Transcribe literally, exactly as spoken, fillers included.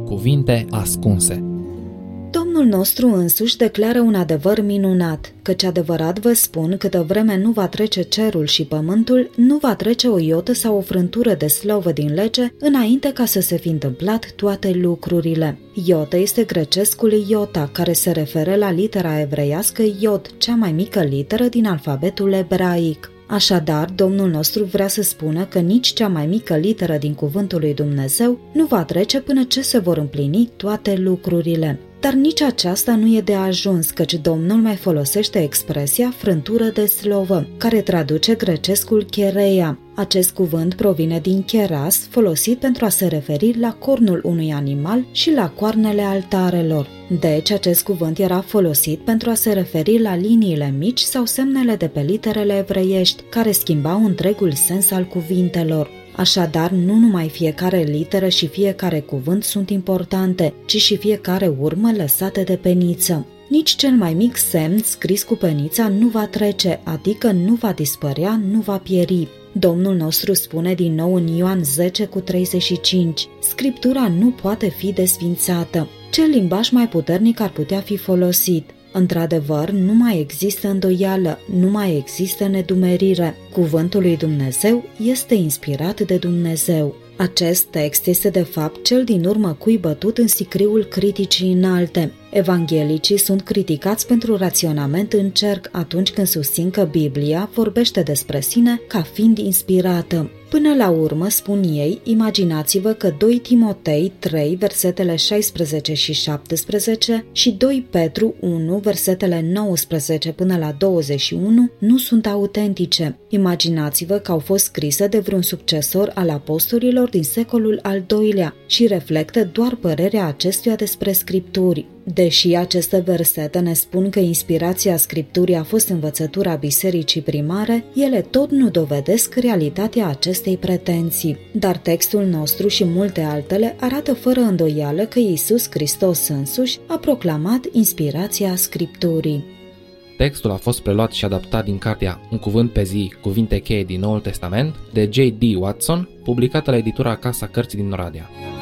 Cuvinte ascunse. Domnul nostru însuși declară un adevăr minunat, căci adevărat vă spun, câtă vreme nu va trece cerul și pământul, nu va trece o iotă sau o frântură de slovă din lege, înainte ca să se fi întâmplat toate lucrurile. Iotă este grecescul iota, care se referă la litera evreiască iod, cea mai mică literă din alfabetul ebraic. Așadar, Domnul nostru vrea să spună că nici cea mai mică literă din cuvântul lui Dumnezeu nu va trece până ce se vor împlini toate lucrurile. Dar nici aceasta nu e de ajuns, căci Domnul mai folosește expresia frântură de slovă, care traduce grecescul chereia. Acest cuvânt provine din cheras, folosit pentru a se referi la cornul unui animal și la coarnele altarelor. Deci, acest cuvânt era folosit pentru a se referi la liniile mici sau semnele de pe literele evreiești, care schimbau întregul sens al cuvintelor. Așadar, nu numai fiecare literă și fiecare cuvânt sunt importante, ci și fiecare urmă lăsată de peniță. Nici cel mai mic semn scris cu penița nu va trece, adică nu va dispărea, nu va pieri. Domnul nostru spune din nou în Ioan zece cu treizeci și cinci: Scriptura nu poate fi desfințată. Ce limbaj mai puternic ar putea fi folosit? Într-adevăr, nu mai există îndoială, nu mai există nedumerire. Cuvântul lui Dumnezeu este inspirat de Dumnezeu. Acest text este de fapt cel din urmă cui bătut în sicriul criticii înalte. Evanghelicii sunt criticați pentru raționament în cerc atunci când susțin că Biblia vorbește despre sine ca fiind inspirată. Până la urmă, spun ei, imaginați-vă că doi Timotei trei, versetele șaisprezece și șaptesprezece și doi Petru unu, versetele nouăsprezece până la douăzeci și unu nu sunt autentice. Imaginați-vă că au fost scrise de vreun succesor al apostolilor din secolul al doilea și reflectă doar părerea acestuia despre Scripturi. Deși aceste versete ne spun că inspirația Scripturii a fost învățătura bisericii primare, ele tot nu dovedesc realitatea acestei pretenții. Dar textul nostru și multe altele arată fără îndoială că Iisus Hristos însuși a proclamat inspirația Scripturii. Textul a fost preluat și adaptat din cartea Un cuvânt pe zi, cuvinte cheie din Noul Testament, de J D Watson, publicată la editura Casa Cărții din Oradea.